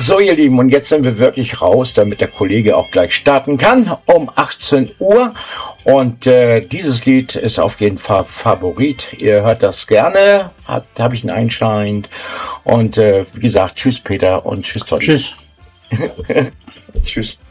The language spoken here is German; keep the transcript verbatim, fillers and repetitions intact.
So, ihr Lieben, und jetzt sind wir wirklich raus, damit der Kollege auch gleich starten kann, um achtzehn Uhr. Und äh, dieses Lied ist auf jeden Fall Favorit. Ihr hört das gerne, habe ich ihn einschalend. Und äh, wie gesagt, tschüss Peter und tschüss Toni. Tschüss. Tschüss.